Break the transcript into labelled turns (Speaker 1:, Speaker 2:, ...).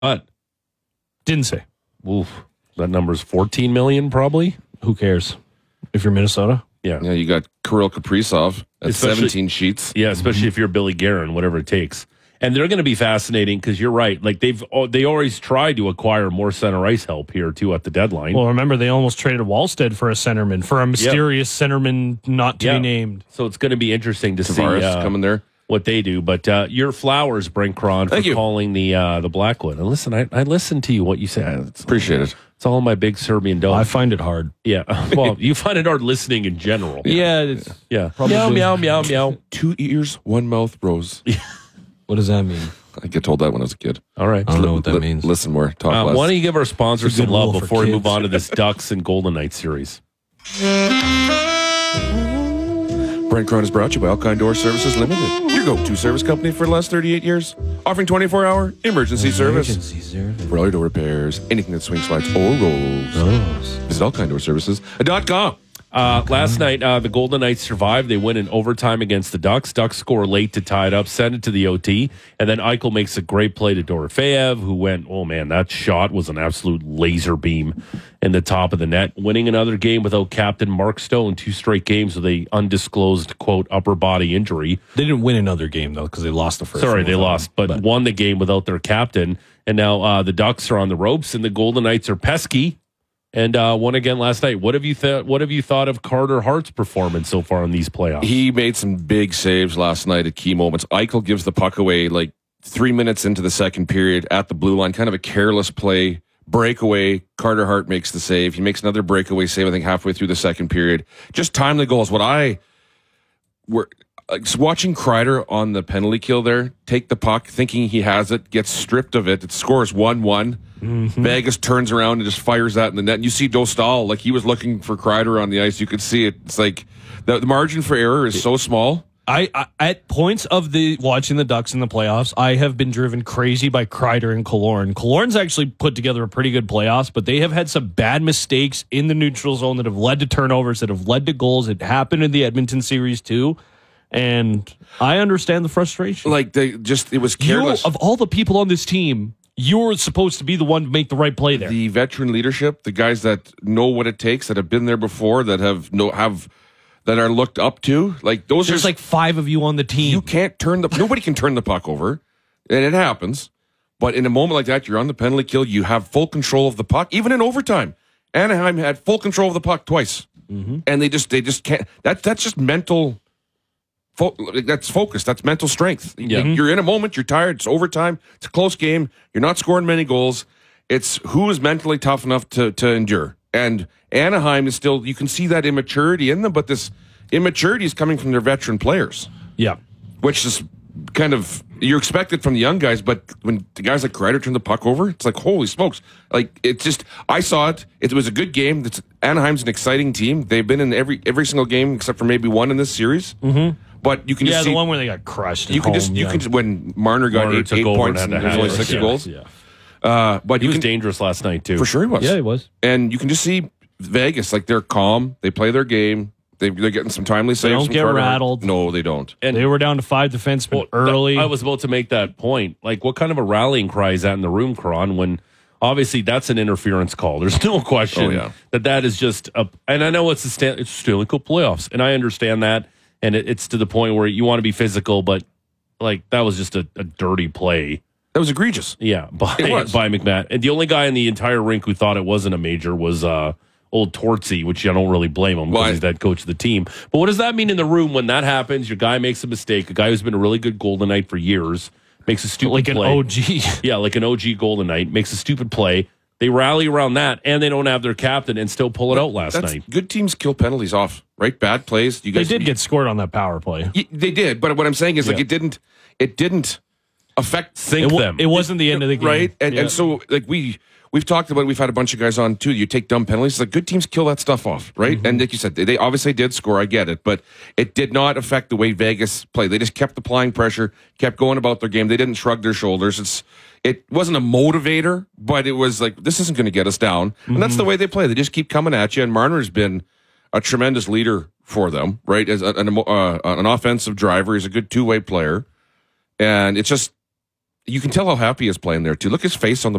Speaker 1: But
Speaker 2: Didn't say.
Speaker 1: oof, that number's 14 million probably.
Speaker 2: Who cares? If you're Minnesota.
Speaker 1: Yeah.
Speaker 3: Yeah, you got Kirill Kaprizov at
Speaker 1: Especially-
Speaker 3: 17 sheets.
Speaker 1: Yeah, especially if you're Billy Guerin, whatever it takes. And they're going to be fascinating because you're right. Like they always try to acquire more center ice help here too at the deadline.
Speaker 2: Well, remember they almost traded Wallstead for a centerman, for a mysterious centerman not to be named.
Speaker 1: So it's going to be interesting to
Speaker 3: Tavares
Speaker 1: see
Speaker 3: coming there.
Speaker 1: what they do. But your flowers, Brent Cron, for
Speaker 3: Thank you.
Speaker 1: calling the Blackwood. And listen, I listened to you what you said.
Speaker 3: Appreciate it.
Speaker 1: It's all in my big Serbian dome.
Speaker 2: I find it hard.
Speaker 1: Yeah. Well, you find it hard listening in general.
Speaker 2: Yeah, it's,
Speaker 1: Yeah.
Speaker 2: Probably.
Speaker 1: Meow, meow, meow, meow.
Speaker 3: 2 ears, 1 mouth, Rose.
Speaker 2: what does that mean?
Speaker 3: I get told that when I was a kid.
Speaker 1: All right.
Speaker 2: I don't know what that means.
Speaker 3: Listen more, talk less.
Speaker 1: Why don't you give our sponsors
Speaker 2: It's a
Speaker 1: some
Speaker 2: good
Speaker 1: love
Speaker 2: rule for
Speaker 1: before we
Speaker 2: kids.
Speaker 1: move on to this Ducks and Golden Knights series?
Speaker 3: Brent Cron is brought to you by Alkine Door Services Limited. Your go-to service company for the last 38 years. Offering 24-hour emergency service. For all your door repairs, anything that swings, slides, or rolls. Visit AlkineDoorServices.com.
Speaker 1: Last night, the Golden Knights survived. They win in overtime against the Ducks. Ducks score late to tie it up, send it to the OT, and then Eichel makes a great play to Dorofeev, who went, oh man, that shot was an absolute laser beam in the top of the net, winning another game without captain Mark Stone, 2 straight games with a undisclosed, quote, upper body injury.
Speaker 2: They didn't win another game, though, because they lost the first
Speaker 1: Sorry,
Speaker 2: one
Speaker 1: they
Speaker 2: without
Speaker 1: lost,
Speaker 2: him.
Speaker 1: but won the game without their captain, and now the Ducks are on the ropes, and the Golden Knights are pesky. And won again last night. What have you thought of Carter Hart's performance so far in these playoffs?
Speaker 3: He made some big saves last night at key moments. Eichel gives the puck away like 3 minutes into the second period at the blue line. Kind of a careless play. Breakaway. Carter Hart makes the save. He makes another breakaway save, I think, halfway through the second period. Just timely goals. Watching Kreider on the penalty kill there, take the puck, thinking he has it, gets stripped of it. It scores 1-1. Vegas turns around and just fires that in the net. And you see Dostal, like he was looking for Kreider on the ice. You could see it. It's like the margin for error is so small.
Speaker 2: I at points of watching the Ducks in the playoffs, I have been driven crazy by Kreider and Killorn. Killorn's actually put together a pretty good playoffs, but they have had some bad mistakes in the neutral zone that have led to turnovers, that have led to goals. It happened in the Edmonton series too. And I understand the frustration.
Speaker 3: Like it was careless.
Speaker 2: Of all the people on this team, you're supposed to be the one to make the right play there.
Speaker 3: The veteran leadership, the guys that know what it takes, that have been there before, that that are looked up to, like those.
Speaker 2: There's like 5 of you on the team.
Speaker 3: You can't nobody can turn the puck over, and it happens. But in a moment like that, you're on the penalty kill. You have full control of the puck, even in overtime. Anaheim had full control of the puck twice, and they just can't. That's just mental. That's focus. That's mental strength.
Speaker 1: Yeah.
Speaker 3: You're in a moment. You're tired. It's overtime. It's a close game. You're not scoring many goals. It's who is mentally tough enough to endure. And Anaheim is still. You can see that immaturity in them, but this immaturity is coming from their veteran players.
Speaker 2: Yeah.
Speaker 3: Which is kind of you expect it from the young guys, but when the guys like Kreider turn the puck over, it's like holy smokes! Like it's just I saw it. It was a good game. Anaheim's an exciting team. They've been in every single game except for maybe one in this series. Mm-hmm. But you can just see
Speaker 2: the one where they got crushed.
Speaker 3: You can just when Marner got eight
Speaker 1: took over
Speaker 3: points
Speaker 1: and
Speaker 3: and
Speaker 1: had
Speaker 3: there's
Speaker 1: to
Speaker 3: only
Speaker 1: have
Speaker 3: 6
Speaker 1: it.
Speaker 3: goals.
Speaker 2: Yeah.
Speaker 3: But
Speaker 1: He was dangerous last night too.
Speaker 3: for sure he was.
Speaker 2: Yeah, he was.
Speaker 3: And you can just see Vegas like they're calm. They play their game. They're getting some timely saves.
Speaker 2: don't
Speaker 3: from
Speaker 2: get
Speaker 3: Carter.
Speaker 2: rattled.
Speaker 3: No, they don't.
Speaker 1: And
Speaker 2: They were down to 5 defensemen early.
Speaker 1: I was about to make that point. Like, what kind of a rallying cry is that in the room, Karan, when obviously that's an interference call? There's no question that is just a. And I know it's Stanley Cup playoffs, and I understand that. And it's to the point where you want to be physical, but like that was just a dirty play.
Speaker 3: That was egregious.
Speaker 1: Yeah, by
Speaker 3: was.
Speaker 1: McMahon. And the only guy in the entire rink who thought it wasn't a major was old Tortsy, which I don't really blame him because he's that coach of the team. But what does that mean in the room when that happens? Your guy makes a mistake. A guy who's been a really good Golden Knight for years makes a stupid play.
Speaker 2: Like an OG.
Speaker 1: Yeah, like an OG Golden Knight makes a stupid play. They rally around that, and they don't have their captain and still pull it out last night.
Speaker 3: Good teams kill penalties off, right? Bad plays. You guys,
Speaker 2: They did get scored on that power play.
Speaker 3: They did, but what I'm saying is like it didn't affect
Speaker 1: them.
Speaker 2: It wasn't the end of the game.
Speaker 3: right? And so like we've talked about, we've had a bunch of guys on too. You take dumb penalties, like good teams kill that stuff off, right? And like you said, they obviously did score. I get it, but it did not affect the way Vegas played. They just kept applying pressure, kept going about their game. They didn't shrug their shoulders. It wasn't a motivator, but it was like, this isn't going to get us down. And that's the way they play. They just keep coming at you. And Marner's been a tremendous leader for them, right? As an offensive driver, he's a good two-way player. And it's just, you can tell how happy he is playing there too. Look at his face on the